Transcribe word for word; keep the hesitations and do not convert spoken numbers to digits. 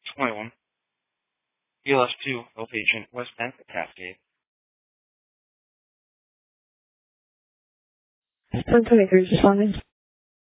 twenty-one. E L S two, outpatient, West Bank, Cascade. ten twenty-three, responding.